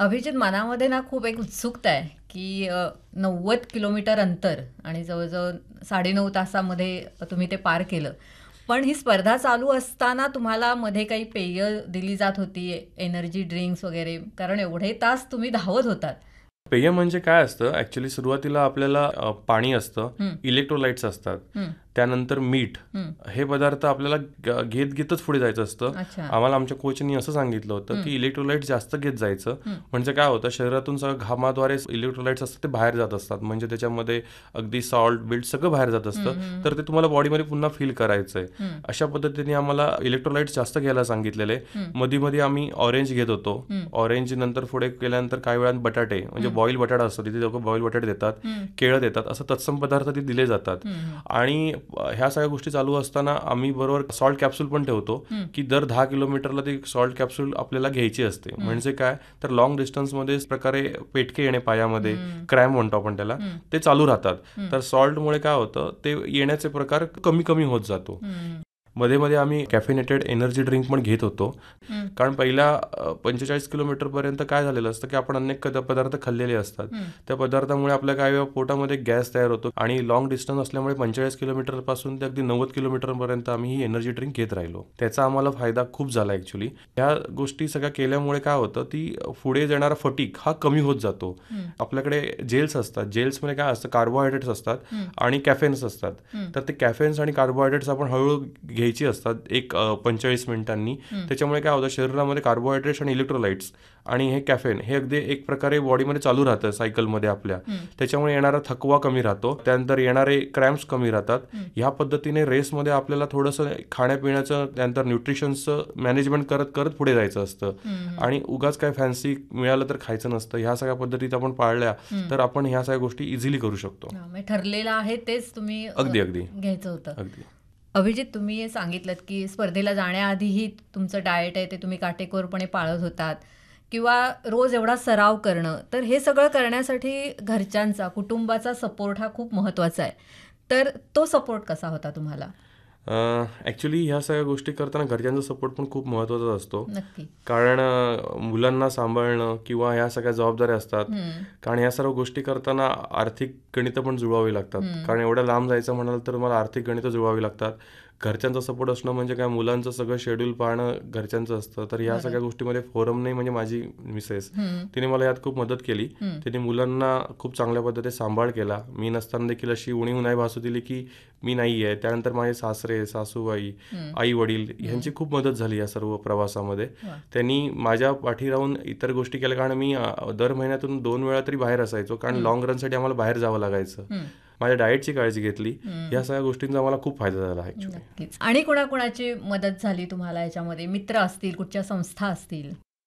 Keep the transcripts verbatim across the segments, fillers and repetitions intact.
अभिजित, मनामध्ये ना खूप एक उत्सुकता आहे की अ, नव्वद किलोमीटर अंतर आणि जवळजवळ साडेनऊ तासामध्ये तुम्ही ते पार केलं. पण ही स्पर्धा चालू असताना तुम्हाला मध्ये काही पेय दिली जात होती, एनर्जी ड्रिंक्स वगैरे, कारण एवढे तास तुम्ही धावत होतात. पेय म्हणजे काय असतं ॲक्च्युली सुरुवातीला आपल्याला अ, पाणी असतं, हं, इलेक्ट्रोलाइट्स असतात, हं, त्यानंतर मीठ. हं. हे पदार्थ आपल्याला ग- घेत घेतच पुढे जायचं असतं. अच्छा. आम्हाला आमच्या कोचनी असं सांगितलं होतं हं, की इलेक्ट्रोलाइट्स जास्त घेत जायचं. हं, म्हणजे काय होतं, शरीरातून सगळं घामाद्वारे इलेक्ट्रोलाइट्स असतात ते बाहेर जात असतात. म्हणजे त्याच्यामध्ये अगदी सॉल्ट बिल्ट सगळं बाहेर जात हं, असतं. हं, तर ते तुम्हाला बॉडीमध्ये पुन्हा फील करायचं आहे. हं, अशा पद्धतीने आम्हाला इलेक्ट्रोलाइट्स जास्त घ्यायला सांगितलेले. हं, मध्ये मध्ये आम्ही ऑरेंज घेत होतो. हं, ऑरेंज नंतर पुढे केल्यानंतर काही वेळात बटाटे, म्हणजे हं, बॉईल बटाटा असतो, तिथे लोक बॉईल बटाटे देतात, हं, केळं देतात, असं तत्सम पदार्थ ते दिले जातात. हं, आणि ह्या सगळ्या गोष्टी चालू असताना आम्ही बरोबर सॉल्ट कॅप्सूल पण ठेवतो हं, की दर दहा किलोमीटरला ती सॉल्ट कॅप्सूल आपल्याला घ्यायची असते. हं, म्हणजे काय, तर लॉंग डिस्टन्समध्ये प्रकारे पेटके येणे पायामध्ये, हं, क्रॅम्प म्हणतो आपण त्याला, हं, ते चालू राहतात. हं, तर सॉल्टमुळे काय होतं, ते येण्याचे प्रकार कमी कमी होत जातो. हं, मध्ये मध्ये आम्ही कॅफिनेटेड एनर्जी ड्रिंक पण घेत होतो. हं, कारण पहिल्या अ, पंचेचाळीस किलोमीटरपर्यंत काय झालेलं असतं की आपण अनेक कद- पदार्थ खाल्लेले असतात. हं, त्या पदार्थामुळे आपल्या काही वेळा पोटामध्ये गॅस तयार होतो आणि लॉंग डिस्टन्स असल्यामुळे पंचेचाळीस किलोमीटरपासून ते अगदी नव्वद किलोमीटरपर्यंत आम्ही ही एनर्जी ड्रिंक घेत राहिलो. त्याचा आम्हाला फायदा खूप झाला ॲक्च्युली. ह्या गोष्टी सगळ्या केल्यामुळे काय होतं, ती पुढे येणारा फटीक हा कमी होत जातो. हं, आपल्याकडे जेल्स असतात, जेल्समध्ये काय असतं, कार्बोहायड्रेट्स असतात हं, आणि कॅफेन्स असतात. हं, तर ते कॅफेन्स आणि कार्बोहायड्रेट्स आपण हळूहळू घ्यायची असतात एक पंचेचाळीस मिनिटांनी. हं, त्याच्यामुळे काय होतं, शरीरामध्ये कार्बोहायड्रेट्स आणि इलेक्ट्रोलाइट्स आणि हे कॅफेन हे अगदी एक प्रकारे बॉडीमध्ये चालू राहतं सायकलमध्ये आपल्या. हं, त्याच्यामुळे येणारा थकवा कमी राहतो, त्यानंतर येणारे क्रॅम्प्स कमी राहतात. हं. ह्या पद्धतीने रेसमध्ये आपल्याला थोडंसं खाण्यापिण्याचं त्यानंतर न्यूट्रिशनचं मॅनेजमेंट करत करत पुढे जायचं असतं. हं, आणि उगाच काय फॅन्सी मिळालं तर खायचं नसतं. ह्या सगळ्या पद्धतीत आपण पाळल्या हं. तर आपण ह्या सगळ्या गोष्टी इझिली करू शकतो. हा, म्हणजे ठरलेलं आहे तेच तुम्ही अ, अगदी अगदी घ्यायचं होतं. अगदी. अभिजित, तुम्ही हे सांगितलं की स्पर्धेला जाण्याआधीही तुमचं डाएट आहे ते तुम्ही काटेकोरपणे पाळत होतात किंवा रोज एवढा सराव करणं, तर हे सगळं करण्यासाठी घरच्यांचा, कुटुंबाचा सपोर्ट हा खूप महत्त्वाचा आहे. तर तो सपोर्ट कसा होता तुम्हाला? ॲक्च्युली ह्या सगळ्या गोष्टी करताना घरच्यांचा सपोर्ट पण खूप महत्त्वाचा असतो. नक्की. कारण अ, मुलांना सांभाळणं किंवा ह्या सगळ्या जबाबदाऱ्या असतात. हं, कारण ह्या सर्व गोष्टी करताना आर्थिक गणितं पण जुळवावी लागतात. हं, कारण एवढ्या लांब जायचं म्हणाल तर मला आर्थिक गणितं जुळवावी लागतात. घरच्यांचा सपोर्ट असणं म्हणजे काय, मुलांचं सगळं शेड्यूल पाहणं घरच्यांचं असतं. तर ह्या बरं. सगळ्या गोष्टीमध्ये फोरम नाही, म्हणजे माझी मिसेस, हं, तिने मला यात खूप मदत केली. हं, तिने मुलांना खूप चांगल्या पद्धतीने सांभाळ केला. मी नसताना देखील अशी उणीव नाही भासू दिली की मी नाही आहे. त्यानंतर माझे सासरे, सासूबाई, हं. आई वडील ह्यांची खूप मदत झाली या सर्व प्रवासामध्ये. वा. त्यांनी माझ्या पाठी राहून इतर गोष्टी केल्या. कारण मी अ, दर महिन्यातून दोन वेळा तरी बाहेर असायचो, कारण हं. लॉंग रनसाठी आम्हाला बाहेर जावं लागायचं. हं, माझ्या डाएटची काळजी घेतली. हं. ह्या सगळ्या गोष्टींचा मला खूप फायदा झाला ॲक्च्युली. नक्कीच. आणि कोणाकोणाची मदत झाली तुम्हाला याच्यामध्ये? मित्र असतील, कुठच्या संस्था असतील?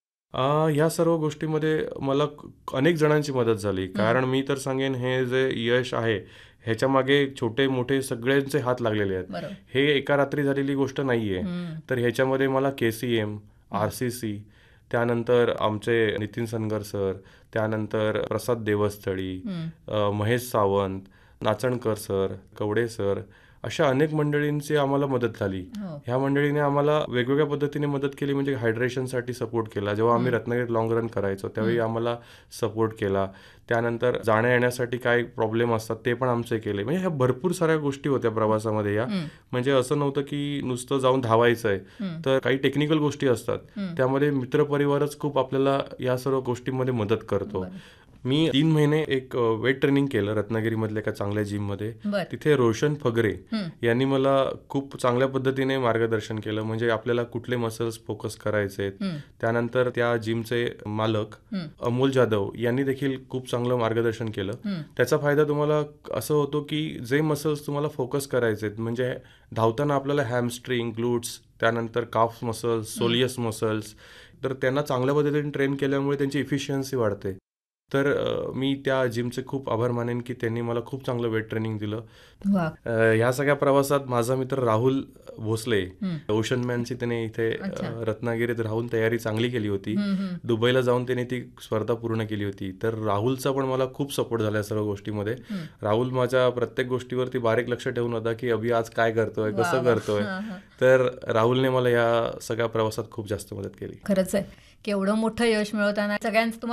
ह्या सर्व गोष्टीमध्ये मला क- अनेक जणांची मदत झाली. कारण मी तर सांगेन, हे जे यश आहे ह्याच्या मागे छोटे मोठे सगळ्यांचे हात लागलेले आहेत. बरोबर. आहे. हे एका रात्री झालेली गोष्ट नाही आहे. हं, तर ह्याच्यामध्ये मला के C M, R C C, त्यानंतर आमचे नितीन सनगर सर, त्यानंतर प्रसाद देवस्थळी, हं, अ, महेश सावंत, नाचणकर सर, कवडे सर, अशा अनेक मंडळींची आम्हाला मदत झाली. हो. ह्या मंडळीने आम्हाला वेगवेगळ्या पद्धतीने मदत केली. म्हणजे हायड्रेशनसाठी सपोर्ट केला. जेव्हा आम्ही हं. रत्नागिरीत लॉंग रन करायचो त्यावेळी हं. आम्हाला सपोर्ट केला. त्यानंतर जाण्या येण्यासाठी काय प्रॉब्लेम असतात ते पण आमचे केले. म्हणजे ह्या भरपूर साऱ्या गोष्टी होत्या प्रवासामध्ये या. हं, म्हणजे असं नव्हतं की नुसतं जाऊन धावायचं आहे. हं, तर काही टेक्निकल गोष्टी असतात. हं. त्यामध्ये मित्रपरिवारच खूप आपल्याला या सर्व गोष्टींमध्ये मदत करतो. बरं. मी तीन महिने एक वेट ट्रेनिंग केलं रत्नागिरीमधल्या एका चांगल्या जिममध्ये. बरं. तिथे रोशन फगरे हं, यांनी मला खूप चांगल्या पद्धतीने मार्गदर्शन केलं. म्हणजे आपल्याला कुठले मसल्स फोकस करायचे आहेत. हं, त्यानंतर त्या जिमचे मालक हं, अमोल जाधव यांनी देखील खूप चांगलं मार्गदर्शन केलं. हं, त्याचा फायदा तुम्हाला असं होतो की जे मसल्स तुम्हाला फोकस करायचे आहेत, म्हणजे धावताना आपल्याला हॅमस्ट्रिंग, ग्लूट्स, त्यानंतर काफ मसल्स, सोलियस मसल्स, तर त्यांना चांगल्या पद्धतीने ट्रेन केल्यामुळे त्यांची इफिशियन्सी वाढते. तर अ, मी त्या जिमचे खूप आभार मानेन की त्यांनी मला खूप चांगलं वेट ट्रेनिंग दिलं. वा. अ, ह्या सगळ्या प्रवासात माझा मित्र राहुल भोसले, हं, ओशनमॅनची, त्याने इथे अ, अच्छा. रत्नागिरीत राहून तयारी चांगली केली होती. हं, हं. दुबईला जाऊन त्याने ती स्पर्धा पूर्ण केली होती. तर राहुलचा पण मला खूप सपोर्ट झाला या सर्व गोष्टीमध्ये. हं. राहुल माझ्या प्रत्येक गोष्टीवरती बारीक लक्ष ठेवून होता की अभि आज काय करतोय, वा, कसं वा. करतोय. हां, हां. तर राहुलने मला या सगळ्या प्रवासात खूप जास्त मदत केली. खरंच आहे की एवढं मोठं यश मिळवताना सगळ्यांचं